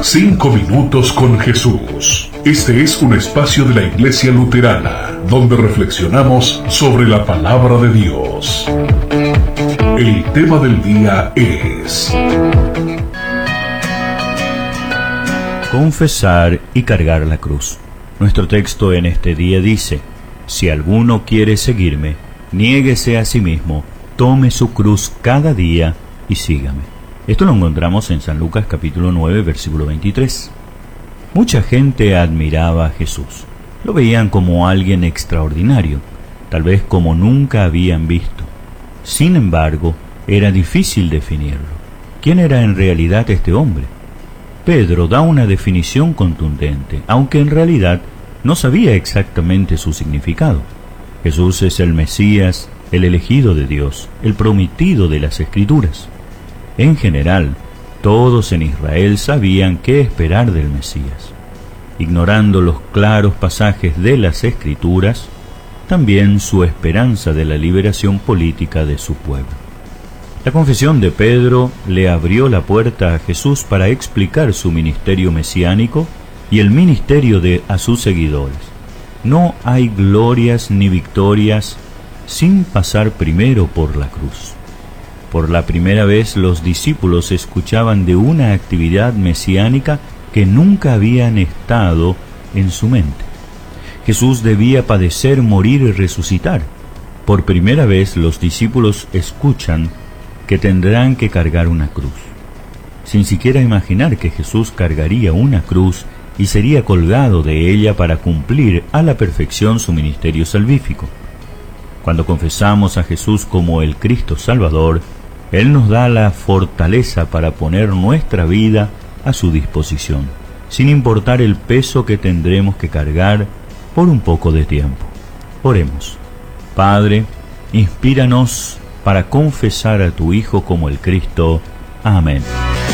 5 minutos con Jesús. Este es un espacio de la Iglesia Luterana, donde reflexionamos sobre la palabra de Dios. El tema del día es confesar y cargar la cruz. Nuestro texto en este día dice: si alguno quiere seguirme, niéguese a sí mismo, tome su cruz cada día y sígame. Esto lo encontramos en San Lucas capítulo 9, versículo 23. Mucha gente admiraba a Jesús. Lo veían como alguien extraordinario, tal vez como nunca habían visto. Sin embargo, era difícil definirlo. ¿Quién era en realidad este hombre? Pedro da una definición contundente, aunque en realidad no sabía exactamente su significado. Jesús es el Mesías, el elegido de Dios, el prometido de las Escrituras. En general, todos en Israel sabían qué esperar del Mesías. Ignorando los claros pasajes de las Escrituras, también su esperanza de la liberación política de su pueblo. La confesión de Pedro le abrió la puerta a Jesús para explicar su ministerio mesiánico y el ministerio a sus seguidores. No hay glorias ni victorias sin pasar primero por la cruz. Por la primera vez los discípulos escuchaban de una actividad mesiánica que nunca habían estado en su mente. Jesús debía padecer, morir y resucitar. Por primera vez los discípulos escuchan que tendrán que cargar una cruz, sin siquiera imaginar que Jesús cargaría una cruz y sería colgado de ella para cumplir a la perfección su ministerio salvífico. Cuando confesamos a Jesús como el Cristo Salvador, Él nos da la fortaleza para poner nuestra vida a su disposición, sin importar el peso que tendremos que cargar por un poco de tiempo. Oremos. Padre, inspíranos para confesar a tu Hijo como el Cristo. Amén.